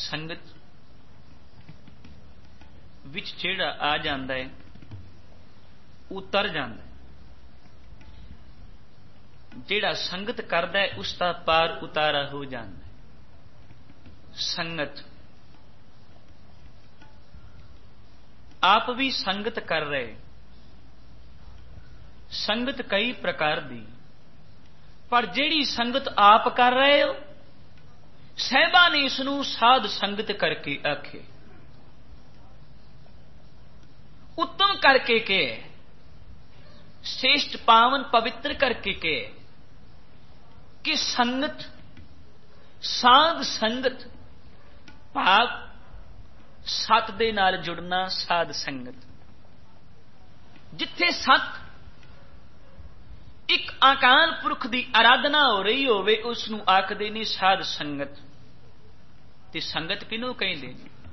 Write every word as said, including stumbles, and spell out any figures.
ਸੰਗਤ ਵਿੱਚ ਜਿਹੜਾ ਆ ਜਾਂਦਾ ਹੈ ਉਤਰ ਜਾਂਦਾ। ਜਿਹੜਾ ਸੰਗਤ ਕਰਦਾ ਹੈ ਉਸ ਦਾ ਪਾਰ ਉਤਾਰਾ ਹੋ ਜਾਂਦਾ। ਸੰਗਤ ਆਪ ਵੀ ਸੰਗਤ ਕਰ ਰਹੇ। ਸੰਗਤ ਕਈ ਪ੍ਰਕਾਰ ਦੀ, ਪਰ ਜਿਹੜੀ ਸੰਗਤ ਆਪ ਕਰ ਰਹੇ ਹੋ ਸਾਹਿਬਾਂ ਨੇ ਇਸ ਨੂੰ ਸਾਧ ਸੰਗਤ ਕਰਕੇ ਆਖੇ, ਉੱਤਮ ਕਰਕੇ ਕਹੇ, श्रेष्ठ पावन पवित्र करके के कि संगत साध संगत भाव सत दे नाल जुड़ना। साध संगत जिथे सत एक अकाल पुरख की आराधना हो रही होवे उसनूं आखदे ने साध संगत। ते संगत किनूं कहंदे ने?